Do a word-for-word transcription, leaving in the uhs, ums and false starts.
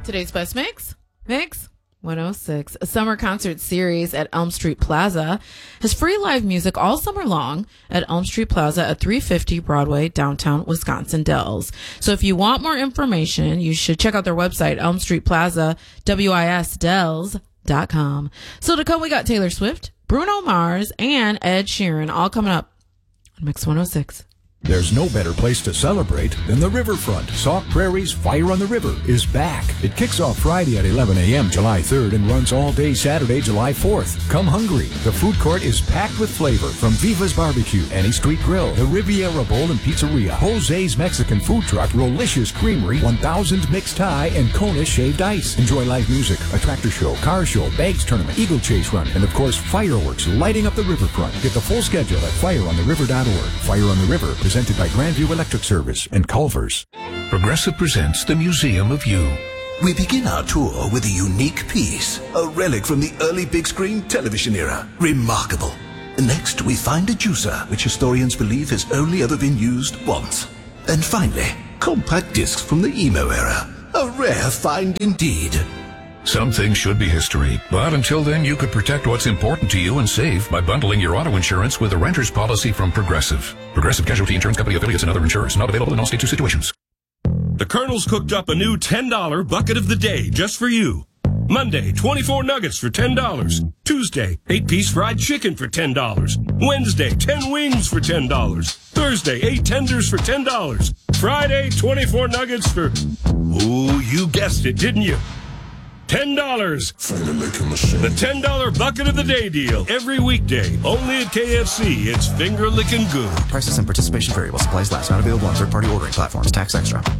Today's best mix, Mix one oh six. A summer concert series at Elm Street Plaza has free live music all summer long at Elm Street Plaza at three fifty Broadway, downtown Wisconsin Dells. So if you want more information, you should check out their website, Elm Street Plaza, W I S Dells dot com. So to come, we got Taylor Swift, Bruno Mars, and Ed Sheeran all coming up on Mix one oh six. There's no better place to celebrate than the riverfront. Sauk Prairie's Fire on the River is back. It kicks off Friday at eleven a.m. July third and runs all day Saturday, July fourth. Come hungry. The food court is packed with flavor from Viva's Barbecue, Annie Street Grill, the Riviera Bowl and Pizzeria, Jose's Mexican Food Truck, Rolicious Creamery, one thousand Mixed Thai, and Kona Shaved Ice. Enjoy live music, a tractor show, car show, bags tournament, eagle chase run, and of course fireworks lighting up the riverfront. Get the full schedule at fire on the river dot org. Fire on the River, presented by Grandview Electric Service and Culver's. Progressive presents the Museum of You. We begin our tour with a unique piece, a relic from the early big screen television era. Remarkable. Next, we find a juicer, which historians believe has only ever been used once. And finally, compact discs from the emo era. A rare find indeed. Some things should be history, but until then, you could protect what's important to you and save by bundling your auto insurance with a renter's policy from Progressive. Progressive Casualty Insurance Company affiliates and other insurers. Not available in all states or situations. The Colonel's cooked up a new ten dollar bucket of the day just for you. Monday, twenty-four nuggets for ten dollars. Tuesday, eight piece fried chicken for ten dollars. Wednesday, ten wings for ten dollars. Thursday, eight tenders for ten dollars. Friday, twenty-four nuggets for... Ooh, you guessed it, didn't you? ten dollars. The ten dollar bucket of the day deal. Every weekday. Only at K F C. It's finger licking good. Prices and participation variable. Supplies last. Not available on third-party ordering platforms. Tax extra.